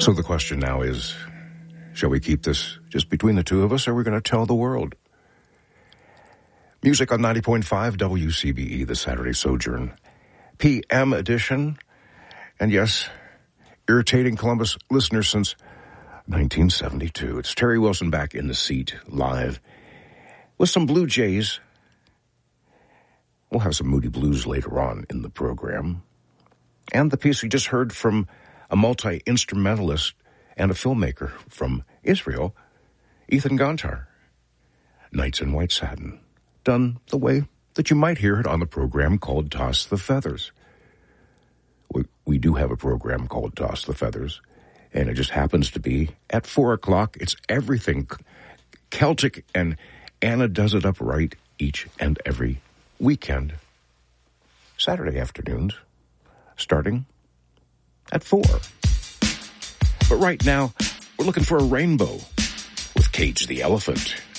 So the question now is, shall we keep this just between the two of us, or are we going to tell the world? Music on 90.5 WCBE, the Saturday Sojourn PM edition. And yes, irritating Columbus listeners since 1972. It's Terry Wilson back in the seat, live, with some Blue Jays. We'll have some Moody Blues later on in the program. And the piece we just heard from a multi-instrumentalist and a filmmaker from Israel, Ethan Gontar, Nights in White Satin, done the way that you might hear it on the program called Toss the Feathers. We do have a program called Toss the Feathers, and it just happens to be at 4 o'clock. It's everything Celtic, and Anna does it up right each and every weekend, Saturday afternoons, starting at 4. But right now, we're looking for a rainbow with Cage the Elephant.